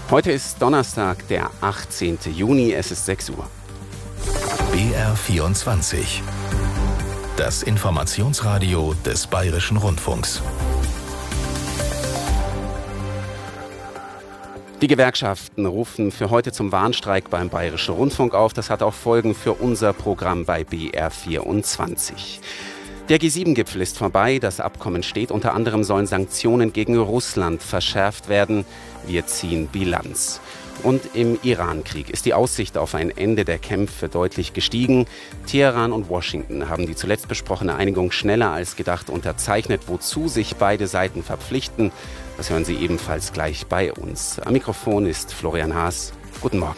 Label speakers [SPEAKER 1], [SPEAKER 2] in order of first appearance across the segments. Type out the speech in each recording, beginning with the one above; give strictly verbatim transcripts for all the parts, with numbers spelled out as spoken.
[SPEAKER 1] Heute ist Donnerstag, der achtzehnte Juni, es ist sechs Uhr.
[SPEAKER 2] B R vierundzwanzig. Das Informationsradio des Bayerischen Rundfunks.
[SPEAKER 1] Die Gewerkschaften rufen für heute zum Warnstreik beim Bayerischen Rundfunk auf. Das hat auch Folgen für unser Programm bei B R vierundzwanzig. Der G sieben Gipfel ist vorbei, das Abkommen steht. Unter anderem sollen Sanktionen gegen Russland verschärft werden. Wir ziehen Bilanz. Und im Iran-Krieg ist die Aussicht auf ein Ende der Kämpfe deutlich gestiegen. Teheran und Washington haben die zuletzt besprochene Einigung schneller als gedacht unterzeichnet, wozu sich beide Seiten verpflichten. Das hören Sie ebenfalls gleich bei uns. Am Mikrofon ist Florian Haas. Guten Morgen.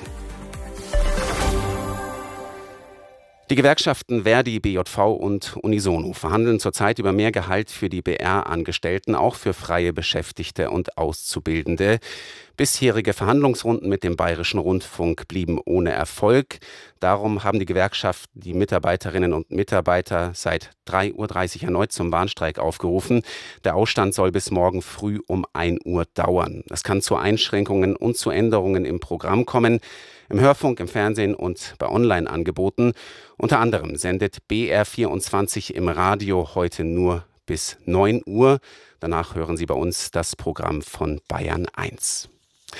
[SPEAKER 1] Die Gewerkschaften Verdi, B J V und Unisono verhandeln zurzeit über mehr Gehalt für die B R-Angestellten, auch für freie Beschäftigte und Auszubildende. Bisherige Verhandlungsrunden mit dem Bayerischen Rundfunk blieben ohne Erfolg. Darum haben die Gewerkschaften die Mitarbeiterinnen und Mitarbeiter seit drei Uhr dreißig erneut zum Warnstreik aufgerufen. Der Ausstand soll bis morgen früh um ein Uhr dauern. Es kann zu Einschränkungen und zu Änderungen im Programm kommen. Im Hörfunk, im Fernsehen und bei Online-Angeboten. Unter anderem sendet B R vierundzwanzig im Radio heute nur bis neun Uhr. Danach hören Sie bei uns das Programm von Bayern eins.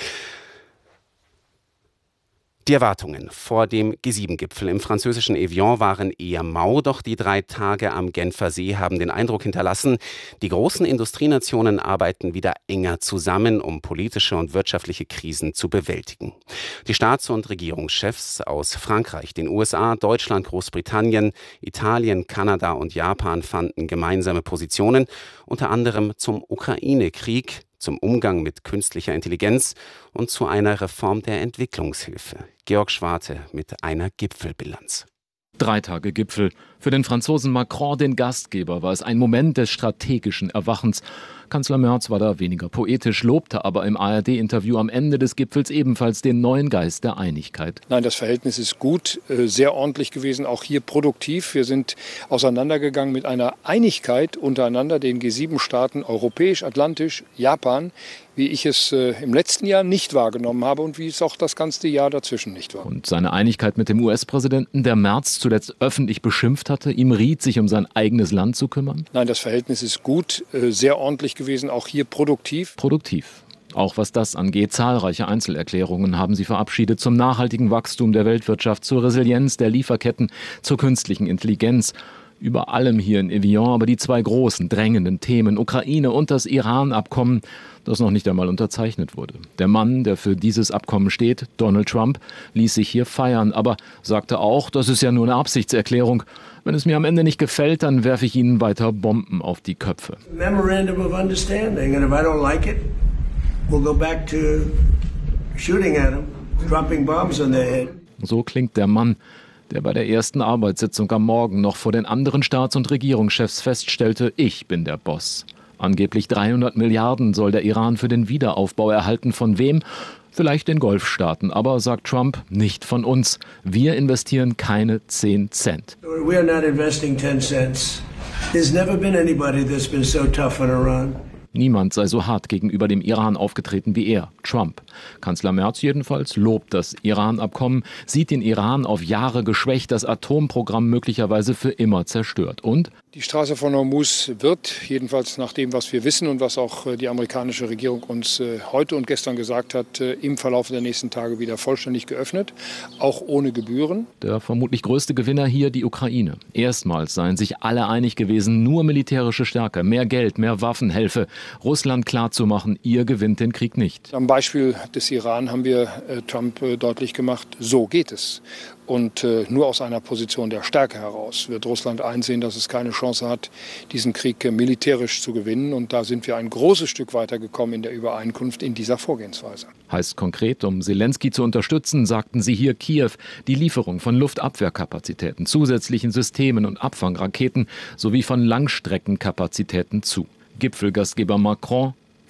[SPEAKER 1] Die Erwartungen vor dem G sieben Gipfel im französischen Evian waren eher mau, doch die drei Tage am Genfer See haben den Eindruck hinterlassen, die großen Industrienationen arbeiten wieder enger zusammen, um politische und wirtschaftliche Krisen zu bewältigen. Die Staats- und Regierungschefs aus Frankreich, den U S A, Deutschland, Großbritannien, Italien, Kanada und Japan fanden gemeinsame Positionen, unter anderem zum Ukraine-Krieg, zum Umgang mit künstlicher Intelligenz und zu einer Reform der Entwicklungshilfe. Georg Schwarte mit einer Gipfelbilanz.
[SPEAKER 3] Drei Tage Gipfel. Für den Franzosen Macron, den Gastgeber, war es ein Moment des strategischen Erwachens. Kanzler Merz war da weniger poetisch, lobte aber im A R D-Interview am Ende des Gipfels ebenfalls den neuen Geist der Einigkeit.
[SPEAKER 4] Nein, das Verhältnis ist gut, sehr ordentlich gewesen, auch hier produktiv. Wir sind auseinandergegangen mit einer Einigkeit untereinander, den G sieben Staaten, europäisch, atlantisch, Japan, wie ich es im letzten Jahr nicht wahrgenommen habe und wie es auch das ganze Jahr dazwischen nicht war.
[SPEAKER 3] Und seine Einigkeit mit dem U S-Präsidenten, der Merz zuletzt öffentlich beschimpft hatte, ihm riet, sich um sein eigenes Land zu kümmern?
[SPEAKER 4] Nein, das Verhältnis ist gut, sehr ordentlich gewesen, auch hier produktiv.
[SPEAKER 3] Produktiv. Auch was das angeht, zahlreiche Einzelerklärungen haben sie verabschiedet zum nachhaltigen Wachstum der Weltwirtschaft, zur Resilienz der Lieferketten, zur künstlichen Intelligenz. Über allem hier in Evian aber die zwei großen, drängenden Themen, Ukraine und das Iran-Abkommen, das noch nicht einmal unterzeichnet wurde. Der Mann, der für dieses Abkommen steht, Donald Trump, ließ sich hier feiern, aber sagte auch, das ist ja nur eine Absichtserklärung. Wenn es mir am Ende nicht gefällt, dann werfe ich Ihnen weiter Bomben auf die Köpfe.
[SPEAKER 5] Memorandum of understanding, and if I don't like it, we'll go back to shooting at them, dropping bombs on their head.
[SPEAKER 3] So klingt der Mann, der bei der ersten Arbeitssitzung am Morgen noch vor den anderen Staats- und Regierungschefs feststellte, ich bin der Boss. Angeblich dreihundert Milliarden soll der Iran für den Wiederaufbau erhalten. Von wem? Vielleicht den Golfstaaten. Aber, sagt Trump, nicht von uns. Wir investieren keine zehn Cent.
[SPEAKER 5] We are not investing ten cents. There's never been anybody that's been so tough on Iran.
[SPEAKER 3] Niemand sei so hart gegenüber dem Iran aufgetreten wie er, Trump. Kanzler Merz jedenfalls lobt das Iran-Abkommen, sieht den Iran auf Jahre geschwächt, das Atomprogramm möglicherweise für immer zerstört. Und
[SPEAKER 4] die Straße von Hormuz wird, jedenfalls nach dem, was wir wissen und was auch die amerikanische Regierung uns heute und gestern gesagt hat, im Verlauf der nächsten Tage wieder vollständig geöffnet, auch ohne Gebühren.
[SPEAKER 3] Der vermutlich größte Gewinner hier die Ukraine. Erstmals seien sich alle einig gewesen, nur militärische Stärke, mehr Geld, mehr Waffen helfe, Russland klarzumachen, ihr gewinnt den Krieg nicht.
[SPEAKER 4] Am Beispiel des Iran haben wir äh, Trump äh, deutlich gemacht, so geht es. Und äh, nur aus einer Position der Stärke heraus wird Russland einsehen, dass es keine Chance hat, diesen Krieg äh, militärisch zu gewinnen. Und da sind wir ein großes Stück weitergekommen in der Übereinkunft in dieser Vorgehensweise.
[SPEAKER 3] Heißt konkret, um Zelensky zu unterstützen, sagten sie hier Kiew, die Lieferung von Luftabwehrkapazitäten, zusätzlichen Systemen und Abfangraketen sowie von Langstreckenkapazitäten zu. Gipfelgastgeber Macron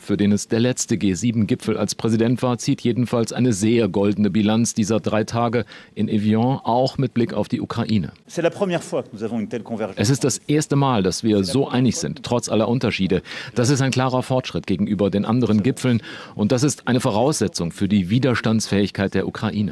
[SPEAKER 3] für den es der letzte G sieben Gipfel als Präsident war, zieht jedenfalls eine sehr goldene Bilanz dieser drei Tage in Evian, auch mit Blick auf die Ukraine. Es ist das erste Mal, dass wir so einig sind, trotz aller Unterschiede. Das ist ein klarer Fortschritt gegenüber den anderen Gipfeln und das ist eine Voraussetzung für die Widerstandsfähigkeit der Ukraine.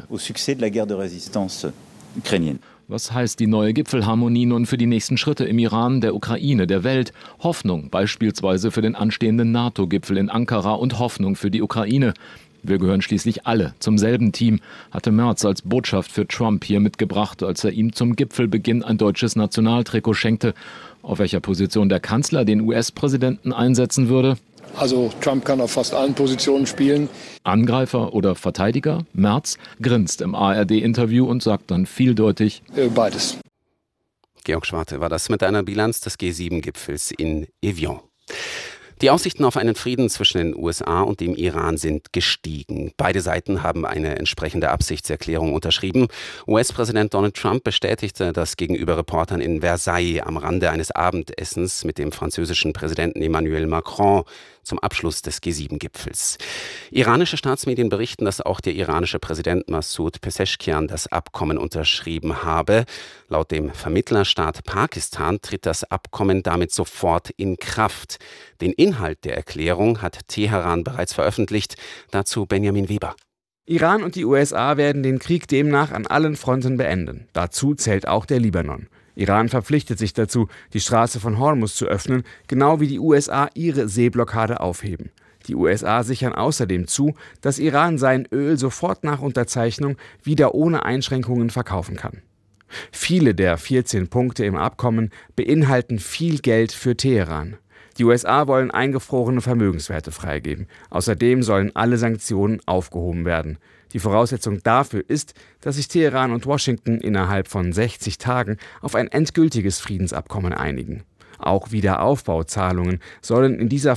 [SPEAKER 3] Was heißt die neue Gipfelharmonie nun für die nächsten Schritte im Iran, der Ukraine, der Welt? Hoffnung beispielsweise für den anstehenden NATO-Gipfel in Ankara und Hoffnung für die Ukraine. Wir gehören schließlich alle zum selben Team, hatte Merz als Botschaft für Trump hier mitgebracht, als er ihm zum Gipfelbeginn ein deutsches Nationaltrikot schenkte. Auf welcher Position der Kanzler den U S-Präsidenten einsetzen würde?
[SPEAKER 4] Also Trump kann auf fast allen Positionen spielen.
[SPEAKER 3] Angreifer oder Verteidiger? Merz grinst im A R D-Interview und sagt dann vieldeutig:
[SPEAKER 4] Äh, beides.
[SPEAKER 1] Georg Schwarte war das mit einer Bilanz des G sieben Gipfels in Evian. Die Aussichten auf einen Frieden zwischen den U S A und dem Iran sind gestiegen. Beide Seiten haben eine entsprechende Absichtserklärung unterschrieben. U S-Präsident Donald Trump bestätigte das gegenüber Reportern in Versailles am Rande eines Abendessens mit dem französischen Präsidenten Emmanuel Macron zum Abschluss des G sieben Gipfels. Iranische Staatsmedien berichten, dass auch der iranische Präsident Massoud Pezeshkian das Abkommen unterschrieben habe. Laut dem Vermittlerstaat Pakistan tritt das Abkommen damit sofort in Kraft. Den Inhalt der Erklärung hat Teheran bereits veröffentlicht. Dazu Benjamin Weber.
[SPEAKER 6] Iran und die U S A werden den Krieg demnach an allen Fronten beenden. Dazu zählt auch der Libanon. Iran verpflichtet sich dazu, die Straße von Hormuz zu öffnen, genau wie die U S A ihre Seeblockade aufheben. Die U S A sichern außerdem zu, dass Iran sein Öl sofort nach Unterzeichnung wieder ohne Einschränkungen verkaufen kann. Viele der vierzehn Punkte im Abkommen beinhalten viel Geld für Teheran. Die U S A wollen eingefrorene Vermögenswerte freigeben. Außerdem sollen alle Sanktionen aufgehoben werden. Die Voraussetzung dafür ist, dass sich Teheran und Washington innerhalb von sechzig Tagen auf ein endgültiges Friedensabkommen einigen. Auch Wiederaufbauzahlungen sollen in dieser